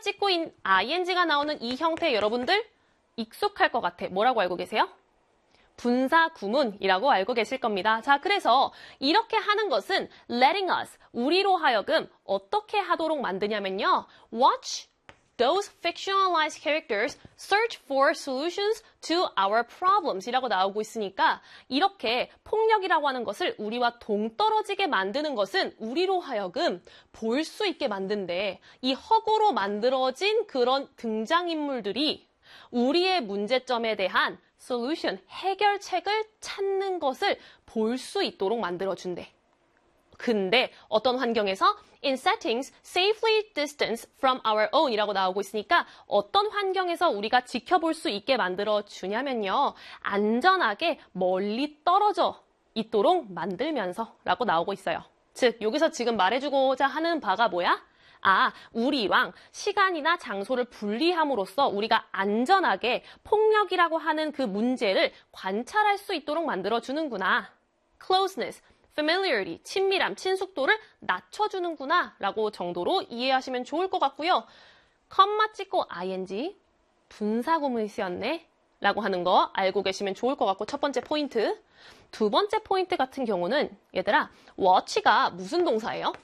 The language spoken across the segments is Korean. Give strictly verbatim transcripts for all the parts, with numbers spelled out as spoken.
찍고 인 아이엔지가 나오는 이 형태 여러분들 익숙할 것 같아. 뭐라고 알고 계세요? 분사 구문이라고 알고 계실 겁니다. 자, 그래서 이렇게 하는 것은 letting us, 우리로 하여금 어떻게 하도록 만드냐면요. Watch those fictionalized characters search for solutions to our problems 이라고 나오고 있으니까 이렇게 폭력이라고 하는 것을 우리와 동떨어지게 만드는 것은 우리로 하여금 볼 수 있게 만든대. 이 허구로 만들어진 그런 등장인물들이 우리의 문제점에 대한 솔루션, 해결책을 찾는 것을 볼 수 있도록 만들어준대. 근데 어떤 환경에서 in settings safely distanced from our own 이라고 나오고 있으니까 어떤 환경에서 우리가 지켜볼 수 있게 만들어주냐면요. 안전하게 멀리 떨어져 있도록 만들면서 라고 나오고 있어요. 즉 여기서 지금 말해주고자 하는 바가 뭐야? 아, 우리랑 시간이나 장소를 분리함으로써 우리가 안전하게 폭력이라고 하는 그 문제를 관찰할 수 있도록 만들어주는구나. closeness, familiarity, 친밀함, 친숙도를 낮춰주는구나 라고 정도로 이해하시면 좋을 것 같고요. 컴마 찍고 ing, 분사구문이 쓰였네 라고 하는 거 알고 계시면 좋을 것 같고 첫 번째 포인트. 두 번째 포인트 같은 경우는 얘들아, watch가 무슨 동사예요?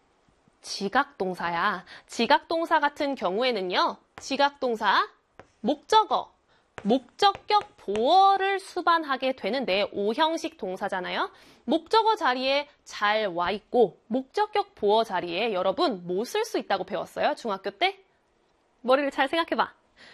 지각동사야. 지각동사 같은 경우에는요. 지각동사, 목적어, 목적격 보어를 수반하게 되는데 오형식 동사잖아요. 목적어 자리에 잘 와 있고 목적격 보어 자리에 여러분 뭐 쓸 수 있다고 배웠어요? 중학교 때? 머리를 잘 생각해봐.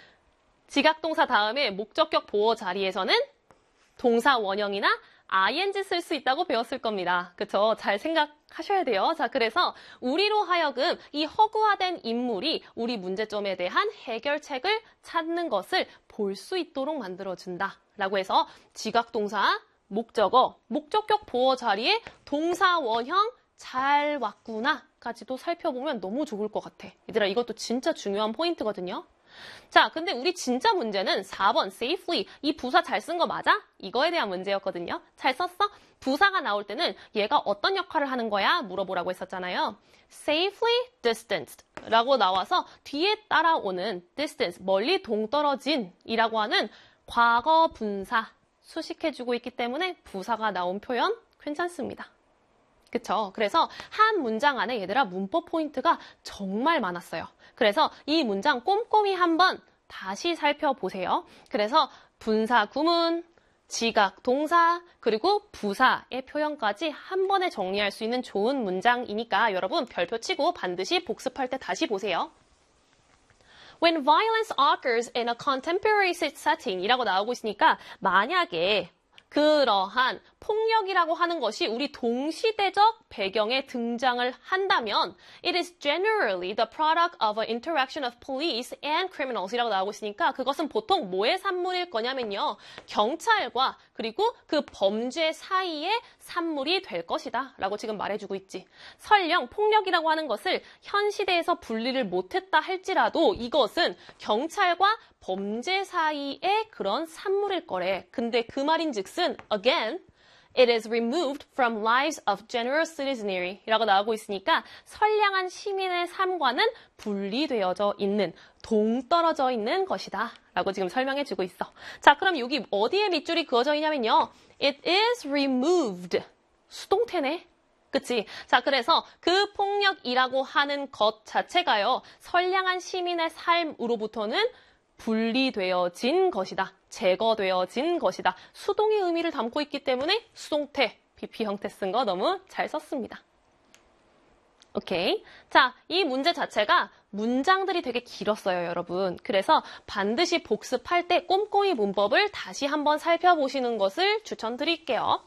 지각동사 다음에 목적격 보어 자리에서는 동사 원형이나 아이엔지 쓸 수 있다고 배웠을 겁니다. 그쵸? 잘 생각하셔야 돼요. 자, 그래서 우리로 하여금 이 허구화된 인물이 우리 문제점에 대한 해결책을 찾는 것을 볼 수 있도록 만들어준다. 라고 해서 지각동사, 목적어, 목적격 보어 자리에 동사 원형 잘 왔구나 까지도 살펴보면 너무 좋을 것 같아. 얘들아, 이것도 진짜 중요한 포인트거든요. 자, 근데 우리 진짜 문제는 사 번 safely 이 부사 잘 쓴 거 맞아? 이거에 대한 문제였거든요. 잘 썼어? 부사가 나올 때는 얘가 어떤 역할을 하는 거야? 물어보라고 했었잖아요. safely distanced 라고 나와서 뒤에 따라오는 distance, 멀리 동떨어진 이라고 하는 과거 분사 수식해주고 있기 때문에 부사가 나온 표현 괜찮습니다. 그쵸? 그래서 한 문장 안에 얘들아 문법 포인트가 정말 많았어요. 그래서 이 문장 꼼꼼히 한번 다시 살펴보세요. 그래서 분사 구문, 지각 동사, 그리고 부사의 표현까지 한 번에 정리할 수 있는 좋은 문장이니까 여러분 별표 치고 반드시 복습할 때 다시 보세요. When violence occurs in a contemporary setting 이라고 나오고 있으니까 만약에 그러한 폭력이라고 하는 것이 우리 동시대적 배경에 등장을 한다면 it is generally the product of an interaction of police and criminals 이라고 나오고 있으니까 그것은 보통 뭐의 산물일 거냐면요. 경찰과 그리고 그 범죄 사이의 산물이 될 것이다 라고 지금 말해주고 있지. 설령 폭력이라고 하는 것을 현 시대에서 분리를 못했다 할지라도 이것은 경찰과 범죄 사이의 그런 산물일 거래. 근데 그 말인즉슨 again, it is removed from lives of general citizenry 라고 나오고 있으니까 선량한 시민의 삶과는 분리되어져 있는, 동떨어져 있는 것이다 라고 지금 설명해주고 있어. 자, 그럼 여기 어디에 밑줄이 그어져 있냐면요. It is removed. 수동태네. 그치? 자, 그래서 그 폭력이라고 하는 것 자체가요. 선량한 시민의 삶으로부터는 분리되어진 것이다. 제거되어진 것이다. 수동의 의미를 담고 있기 때문에 수동태, 비피 형태 쓴 거 너무 잘 썼습니다. 오케이. 자, 이 문제 자체가 문장들이 되게 길었어요, 여러분. 그래서 반드시 복습할 때 꼼꼼히 문법을 다시 한번 살펴보시는 것을 추천드릴게요.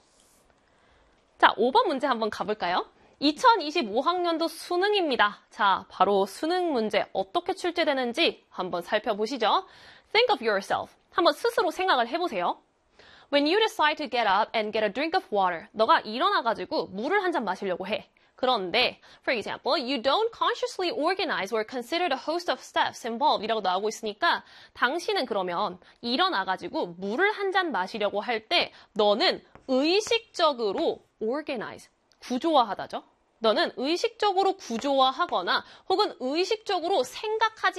자, 오 번 문제 한번 가볼까요? 이천이십오 학년도 수능입니다. 자, 바로 수능 문제 어떻게 출제되는지 한번 살펴보시죠. Think of yourself. 한번 스스로 생각을 해보세요. When you decide to get up and get a drink of water. 너가 일어나가지고 물을 한 잔 마시려고 해. 그런데, for example, you don't consciously organize or consider the host of steps involved 이라고 나오고 있으니까 당신은 그러면 일어나가지고 물을 한 잔 마시려고 할 때 너는 의식적으로 organize, 구조화하다죠. 너는 의식적으로 구조화하거나 혹은 의식적으로 생각하지